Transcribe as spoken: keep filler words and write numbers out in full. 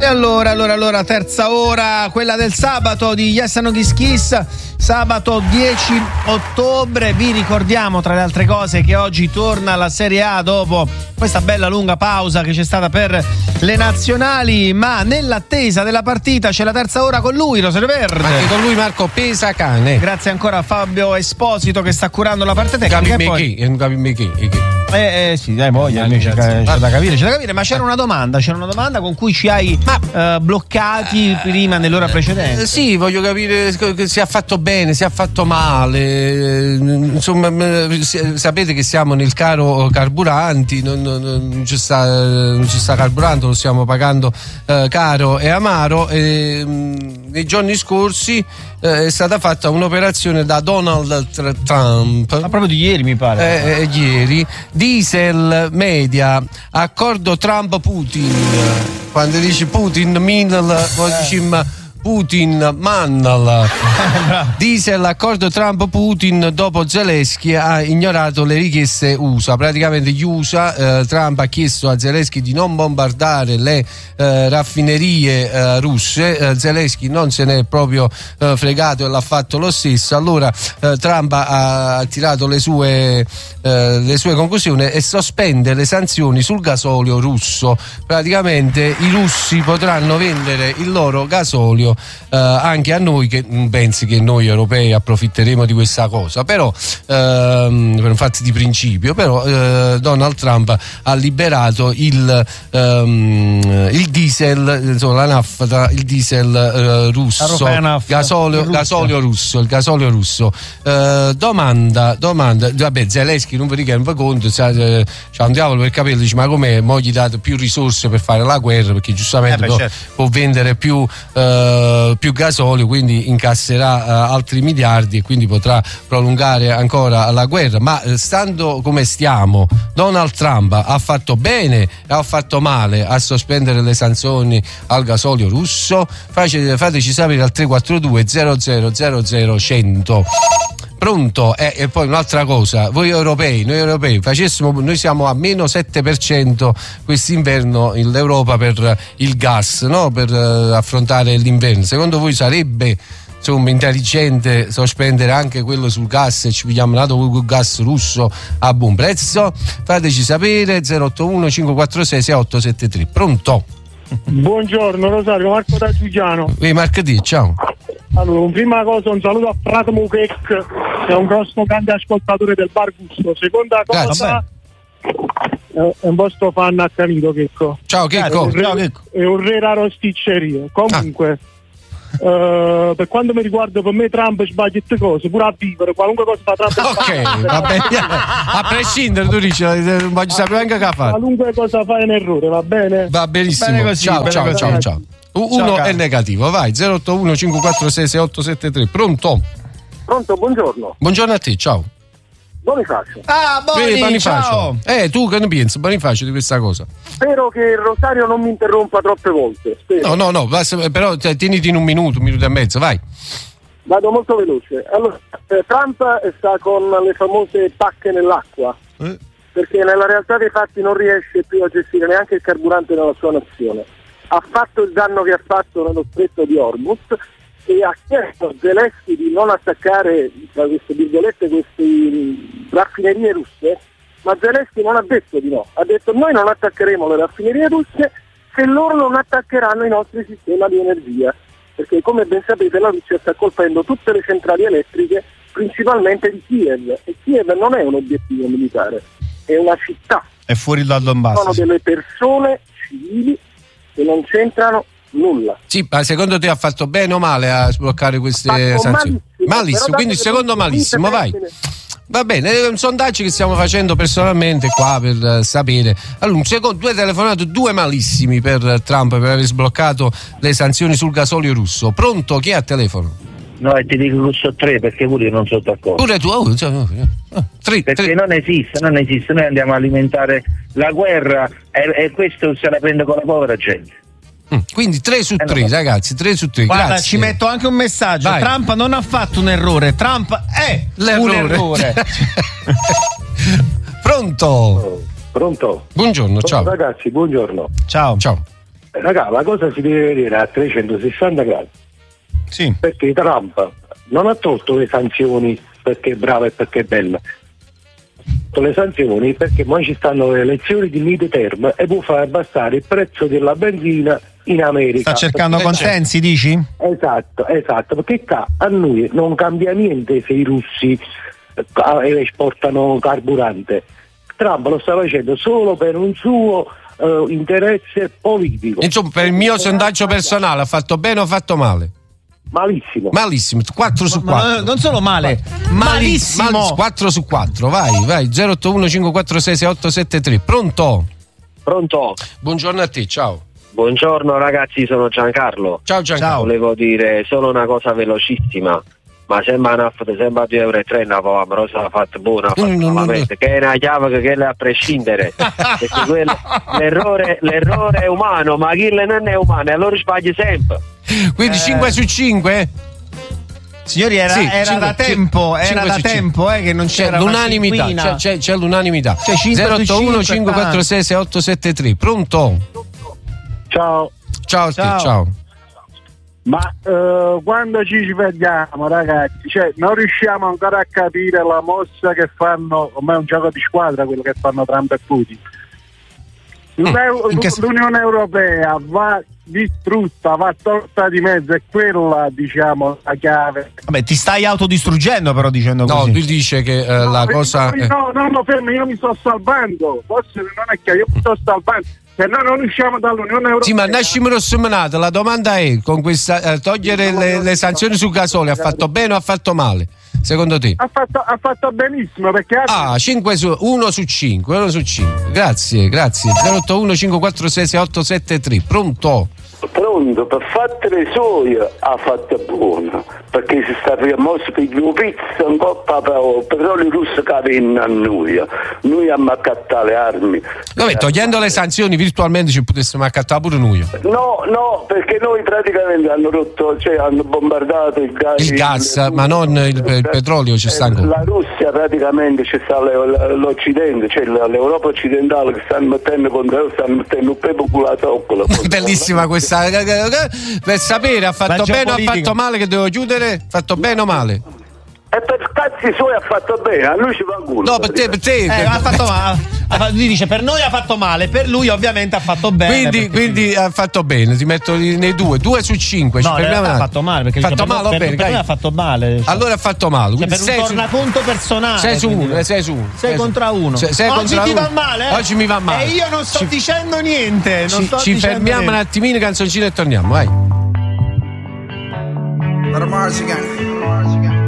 E allora, allora, allora, terza ora, quella del sabato di Yes and No Kiss Kiss, sabato dieci ottobre. Vi ricordiamo, tra le altre cose, che oggi torna la Serie A dopo questa bella lunga pausa che c'è stata per le nazionali, ma nell'attesa della partita c'è la terza ora con lui, Rosario Verde. Anche con lui Marco Pesacane. Grazie ancora a Fabio Esposito che sta curando la parte tecnica. Capi e poi... chi? Capi me chi? Eh, eh sì, dai, voglia, c'è, c'è da capire, c'è da capire, ma c'era una domanda, c'era una domanda con cui ci hai ma, uh, bloccati eh, prima nell'ora precedente. Eh, sì, voglio capire che si è fatto bene, si è fatto male, insomma, sapete che siamo nel caro carburanti, non, non, non, ci, sta, non ci sta carburando, lo stiamo pagando eh, caro e amaro. E, mh, nei giorni scorsi eh, è stata fatta un'operazione da Donald Trump. Ma proprio di ieri mi pare. Eh, eh, ieri. Diesel media, accordo Trump-Putin. Quando dici Putin, Minal, poi eh. dici Putin, Mannal. Diesel, accordo Trump-Putin, dopo Zelensky ha ignorato le richieste U S A. Praticamente gli U S A, eh, Trump ha chiesto a Zelensky di non bombardare le eh, raffinerie eh, russe, eh, Zelensky non se ne è proprio eh, fregato e l'ha fatto lo stesso. Allora eh, Trump ha, ha tirato le sue, eh, le sue conclusioni e sospende le sanzioni sul gasolio russo. Praticamente i russi potranno vendere il loro gasolio Uh, anche a noi, che non pensi che noi europei approfitteremo di questa cosa, però uh, per un fatto di principio, però uh, Donald Trump ha liberato il, um, il diesel, insomma, la nafta, il diesel uh, russo, gasolio, gasolio russo, il gasolio russo. Uh, domanda, domanda, vabbè, Zelensky non vi rende conto, c'ha un diavolo per capello, dice ma com'è, mo gli date più risorse per fare la guerra, perché giustamente eh beh, può, certo. può vendere più uh, più gasolio, quindi incasserà uh, altri miliardi e quindi potrà prolungare ancora la guerra. Ma uh, stando come stiamo, Donald Trump ha fatto bene e ha fatto male a sospendere le sanzioni al gasolio russo? Face, fateci sapere al tre quattro due zero zero zero zero cento. Pronto? Eh, e poi un'altra cosa, voi europei, noi europei facessimo, noi siamo a meno sette per cento quest'inverno in Europa per il gas, no? Per uh, affrontare l'inverno. Secondo voi sarebbe insomma intelligente sospendere anche quello sul gas e ci pigliamo nato il gas russo a buon prezzo? Fateci sapere. Zero otto uno cinque quattro sei sei otto sette tre. Pronto? Buongiorno Rosario, Marco da Giuliano. Ehi Marco D, ciao. Allora, prima cosa un saluto a Frat Mukek, che è un grosso grande ascoltatore del Bar Gusto. Seconda cosa, è un vostro fan accanito, Checco. Ciao Checco. È, Ciao, Checco. È un re raro sticceria. Comunque ah. uh, per quanto mi riguarda, per me Trump sbaglia tutte cose, pure a vivere, qualunque cosa fa Trump. Ok, va bene. A prescindere, tu dici, non voglio sapere anche che fa. Qualunque cosa fa è un errore, va bene? Va benissimo. Bene così, ciao, bene ciao, così. ciao, ciao. Uno è negativo, vai. Zero otto uno cinque quattro sei sei otto sette tre. Pronto? Pronto, buongiorno. Buongiorno a te, ciao. Bonifacio. Ah, Boni, eh, Bonifacio. Ciao. Eh, tu che ne pensi, Bonifacio, di questa cosa? Spero che Rosario non mi interrompa troppe volte. Spero. No, no, no, basta, però tieniti in un minuto, un minuto e mezzo, vai. Vado molto veloce. Allora, eh, Trump sta con le famose pacche nell'acqua, eh? perché nella realtà dei fatti non riesce più a gestire neanche il carburante nella sua nazione. Ha fatto il danno che ha fatto nello stretto di Hormuz e ha chiesto a Zelensky di non attaccare, tra queste virgolette, queste raffinerie russe, ma Zelensky non ha detto di no, ha detto noi non attaccheremo le raffinerie russe se loro non attaccheranno i nostri sistemi di energia, perché come ben sapete la Russia sta colpendo tutte le centrali elettriche, principalmente di Kiev, e Kiev non è un obiettivo militare, è una città. È fuori dal Donbass. Sono delle persone civili che non c'entrano nulla. Sì, ma secondo te ha fatto bene o male a sbloccare queste Fatto sanzioni? Malissimo, malissimo quindi secondo malissimo, vai. Va bene, è un sondaggio che stiamo facendo personalmente qua per uh, sapere. Allora, un secondo, due telefonate, due malissimi per Trump per aver sbloccato le sanzioni sul gasolio russo. Pronto? Chi è a telefono? No, e ti dico che sono tre perché pure io non sono d'accordo. Pure tu? Oh, oh, oh, tre, perché tre. non esiste, non esiste. Noi andiamo a alimentare la guerra e, e questo se la prende con la povera gente. Mm, quindi tre su tre, eh, no. Ragazzi, tre su tre. Guarda, grazie. ci metto anche un messaggio. Vai. Trump non ha fatto un errore, Trump è L'errore. un errore. Pronto? Oh, pronto? Buongiorno, ciao. Ragazzi, buongiorno. Ciao. Ciao. Raga, la cosa si deve vedere a trecentosessanta gradi. Sì. Perché Trump non ha tolto le sanzioni perché è brava e perché è bella. Le sanzioni perché poi ci stanno le elezioni di mid term e può far abbassare il prezzo della benzina in America. Sta cercando perché consensi, dici? Esatto, esatto, perché qua a noi non cambia niente se i russi eh, esportano carburante. Trump lo sta facendo solo per un suo eh, interesse politico. Insomma, per il mio sondaggio personale ha fatto bene o ha fatto male? Malissimo. Malissimo, quattro su Ma, quattro. ma non solo male, malissimo. Malissimo, quattro su quattro, vai, vai. zero otto uno cinque quattro sei sei otto sette tre. Pronto? Pronto? Buongiorno a te, ciao. Buongiorno ragazzi, sono Giancarlo. Ciao Giancarlo. Volevo dire solo una cosa velocissima. Ma sembra una foto, sembra due euro e tre, una povera, però se l'ha fatta buona, fatta Mm, mm, malamente, che è una chiave che è a prescindere. Perché quello, l'errore, l'errore è umano, ma chi non è umano, e allora sbagli sempre. Quindi Eh. cinque su cinque? Signori, era, Sì, era cinque- da tempo, era cinque da su tempo eh, che non C'è c'era una l'unanimità, cinquina. c'è, c'è, c'è l'unanimità. C'è cinque zero su otto uno cinque, cinque quattro sei sei otto sette tre. Pronto? Ciao. Ciao a te, Ciao. ciao. Ma eh, quando ci vediamo ragazzi, cioè non riusciamo ancora a capire la mossa che fanno, ormai è un gioco di squadra quello che fanno Trump e Putin. L'Eu- In che- L'Unione Europea va distrutta, va tolta di mezzo, è quella diciamo la chiave. Vabbè, ti stai autodistruggendo però dicendo No, così. lui dice che eh, la No, cosa. io- no, no, no, fermo, io mi sto salvando, forse non è che io mi sto salvando, se no non usciamo dall'Unione Europea. Sì, ma Nascimiro Seminato, la domanda è: con questa eh, togliere le, le sanzioni sul gasolio ha fatto bene o ha fatto male? Secondo te? Ha fatto, ha fatto benissimo perché ha Ah, cinque su, uno su cinque, uno su cinque. Grazie, grazie. zero otto uno cinque quattro sei sei otto sette tre. Pronto? Pronto, per fare le soie ha fatto buona, perché si sta rimosso per gli pizza un po' il petrolio russo che viene a noi, noi abbiamo accattato le armi. Vabbè, togliendo le sanzioni virtualmente ci potessimo accattare pure noi. No, no, perché noi praticamente hanno rotto, cioè hanno bombardato il gas. Il gas, ma non il, il petrolio ci sta ancora. La Russia praticamente ci sta le- l'Occidente, cioè l'Europa occidentale che stanno mettendo contro loro, stanno mettendo un pepo con la zoccola. Bellissima questa. Per sapere, ha fatto La bene o ha geopolitica. fatto male, che devo chiudere? Fatto bene o male? E per cazzi suoi ha fatto bene, a lui ci va culo. No, per te, per te. Eh, ha fatto male. Ha fatto- lui dice per noi ha fatto male, per lui ovviamente ha fatto bene. Quindi, perché- quindi ha fatto bene, ti metto nei due, due su cinque. Ci no, in fermiamo realtà un ha attimo. fatto male perché fatto dice, per, male, va per, bene, per noi dai. ha fatto male. Cioè, Allora ha fatto male. cioè, Quindi per un sei su- tornaconto personale. sei su quindi- uno, eh, sei su uno. sei contro uno. Sei- sei Oggi contro ti uno. va male. eh? Oggi mi va male. E io non sto Ci- dicendo niente. Non Ci, sto ci dicendo fermiamo un niente. attimino, canzoncino e torniamo, vai. Let 'em Mars again.